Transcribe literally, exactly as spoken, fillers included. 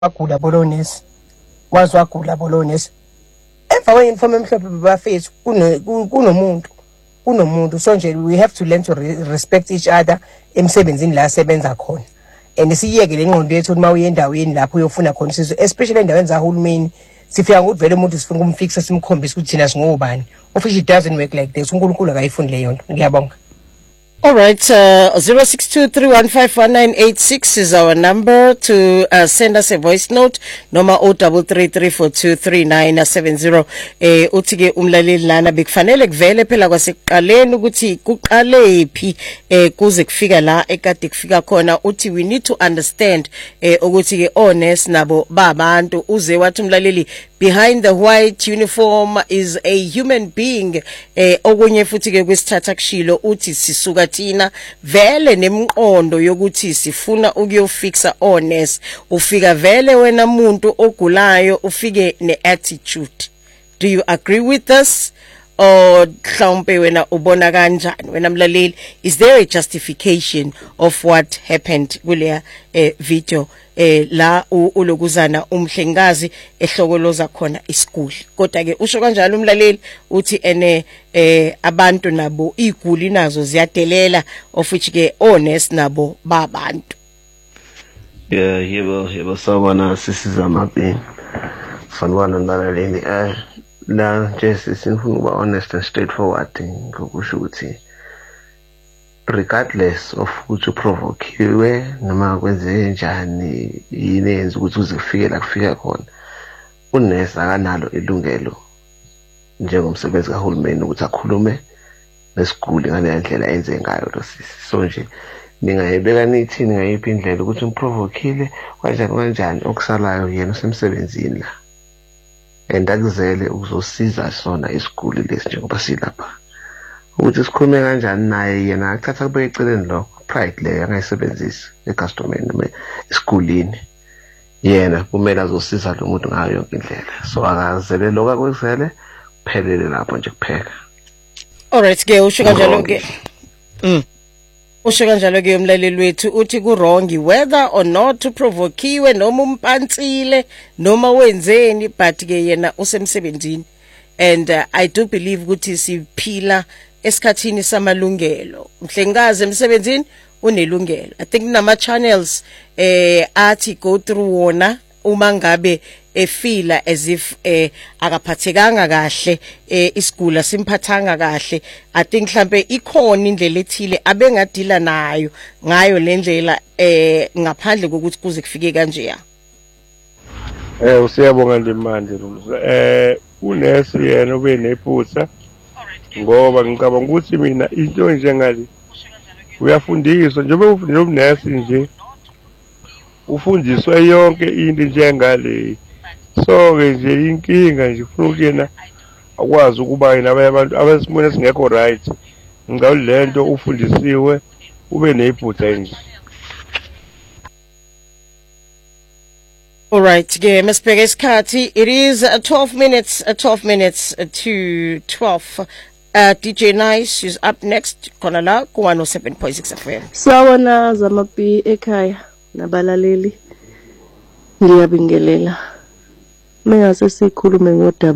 wagula bolognese wazi wagula bolognese emva kweinform emhlophe bafethu kunomuntu kunomuntu so nje we have to learn to re respect each other emsebenzini la sebenza khona and siyeke lenqondo yethu uma uye endaweni lapho uyofuna khona sizo especially endaweni zahulumeni sifika ukuthi vele umuntu sifuna ukumfixa simkhombisa ukuthi thina singobani of which it doesn't work like this uNkulunkulu akayifuni leyo nto ngiyabonga. All right, uh, zero six two three one five one nine eight six is our number to uh, send us a voice note. Noma zero three three three four two three nine seven zero. Eh, uthi ke umlaleli lana bekufanele kuvele phela kwasekuqaleni ukuthi kuqale phi eh kuze kufika la ekade kufika khona uthi we need to understand eh ukuthi ke honest nabo babantu uze wathi umlaleli behind the white uniform is a human being eh okunye futhi ke kwisithatha kushilo uthi sisuka thina vele nemqondo yokuthi sifuna ukuyofixa honest ufika vele wena umuntu ogulayo ufike neattitude. Do you agree with us or mhlawumbe wena ubona kanjani wena mlaleli? Is there a justification of what happened kule eh, video eh la ulokuzana umhlengikazi ehlokoloza khona isikuli kodwa ke usho kanjalo umlaleli uthi ene eh abantu nabo iguli nazo ziyadelela of which ke honest nabo babantu. Yeah, yebo yebo sawona sisiza mapini sanwana ndalaleni eh la nje sifuna ukuba honest and straightforward ngokusho ukuthi regardless of ukuthi uprovokiwe noma kwenze njani yini yenza ukuthi uze kufike la kufika khona unesi akanalo ilungelo njengomsebenzi kahulumeni ukuthi akhulume nesiguli ngale ndlela enze ngayo lo sisi so nje ningayibeka nithi ningayiphi indlela ukuthi umprovokile kanjani kanjani okusalayo yena usemsebenzini la endakuzele ukuzosiza sona isiguli lesi njengoba silapha ukuthi sikhulume kanjani naye yena akuthatha kube eceleni lo pride leyo angayisebenzisi ecustomeni noma esigulini yena kumele azosiza lo muntu ngayo yonke indlela so akazele lokho akwenzele kuphelele lapho nje kupheka. All right ke usho kanjalo ke mm usho kanjalo ke umlaleli wethu uthi ku wrong whether or not to provokiwe noma umpantsile noma wenzeni but ke yena usemsebenzini and uh, I do believe ukuthi siphila esikhathini samalungelo mhlengikazi emsebenzini unelungelo. I think nama channels eh athi go through wona uma ngabe efila as if eh akaphathekanga kahle eh isigula simphathanga kahle. I think mhlambe ikhona indlela ethile abengadila nayo ngayo lendlela eh ngaphandle kokuthi kuze kufike kanje ya. Eh usiyabonga ndimanje lo eh unesi yena ube nephutha ngoba ngicabanga ukuthi mina into njengale uyafundiswa njengoba ufundiswa umnesi nje ufundiswa yonke into njengale so ke nje inkinga nje ufuna ukuyena akwazi ukuba yena abantu abasimone singekho right ngicabanga lento ufundisiwe ube nephutha nje. All right, ke mesibheke isikhathi it is uh, twelve minutes uh, twelve minutes uh, to twelve. Uh, D J Nice is up next khona la ku one oh seven point six F M. Sawona zamapi ekhaya nabalaleli ngiyabingelela. Mengase sikhulume ngodaba